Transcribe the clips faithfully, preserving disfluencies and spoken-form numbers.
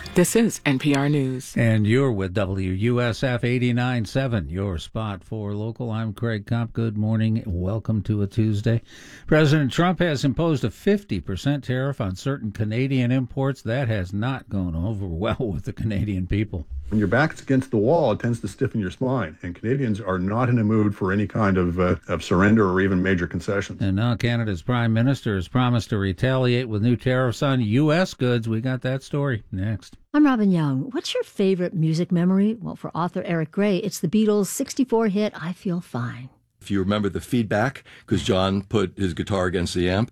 This is N P R News. And you're with W U S F eighty-nine point seven, your spot for local. I'm Craig Kopp. Good morning. Welcome to a Tuesday. President Trump has imposed a fifty percent tariff on certain Canadian imports. That has not gone over well with the Canadian people. When your back's against the wall, it tends to stiffen your spine, and Canadians are not in a mood for any kind of, uh, of surrender or even major concessions. And now Canada's Prime Minister has promised to retaliate with new tariffs on U S goods. We got that story next. I'm Robin Young. What's your favorite music memory? Well, for author Eric Gray, it's the Beatles' sixty-four hit, I Feel Fine. If you remember the feedback, because John put his guitar against the amp.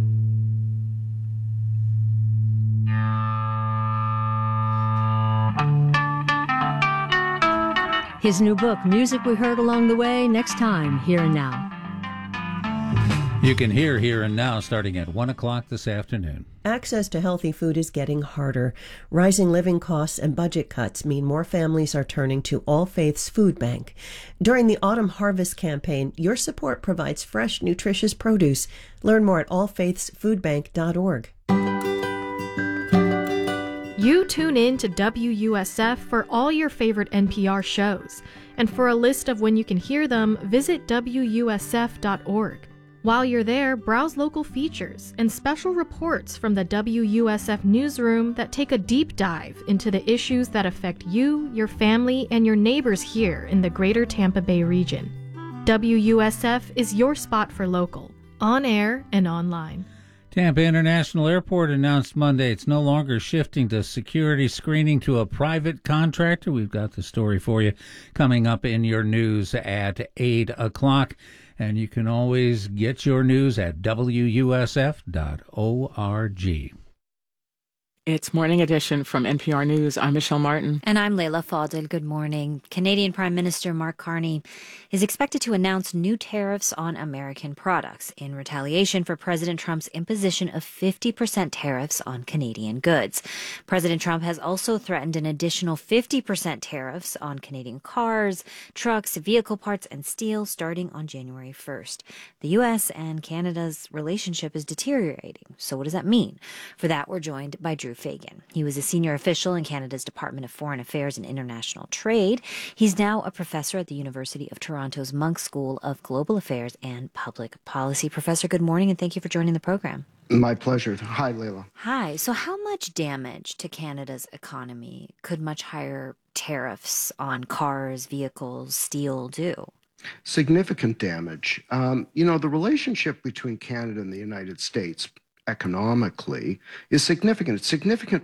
His new book, Music We Heard Along the Way, next time, Here and Now. You can hear Here and Now starting at one o'clock this afternoon. Access to healthy food is getting harder. Rising living costs and budget cuts mean more families are turning to All Faiths Food Bank. During the Autumn Harvest campaign, your support provides fresh, nutritious produce. Learn more at all faiths food bank dot org. You tune in to W U S F for all your favorite N P R shows. And for a list of when you can hear them, visit W U S F dot org. While you're there, browse local features and special reports from the W U S F newsroom that take a deep dive into the issues that affect you, your family, and your neighbors here in the greater Tampa Bay region. W U S F is your spot for local, on air and online. Tampa International Airport announced Monday it's no longer shifting to security screening to a private contractor. We've got the story for you coming up in your news at eight o'clock. And you can always get your news at W U S F dot org. It's Morning Edition from N P R News. I'm Michelle Martin. And I'm Leila Fadel. Good morning. Canadian Prime Minister Mark Carney is expected to announce new tariffs on American products in retaliation for President Trump's imposition of fifty percent tariffs on Canadian goods. President Trump has also threatened an additional fifty percent tariffs on Canadian cars, trucks, vehicle parts, and steel starting on January first. The U S and Canada's relationship is deteriorating. So what does that mean? For that, we're joined by Drew Fagan. He was a senior official in Canada's Department of Foreign Affairs and International Trade. He's now a professor at the University of Toronto's Munk School of Global Affairs and Public Policy. Professor, good morning, and thank you for joining the program. My pleasure. Hi, Leila. Hi. So how much damage to Canada's economy could much higher tariffs on cars, vehicles, steel do? Significant damage. Um, you know, the relationship between Canada and the United States economically is significant. It's significant